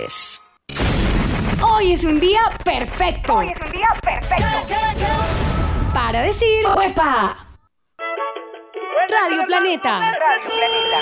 Morales. Hoy es un día perfecto. Para decir ¡Uepa! Radio Planeta.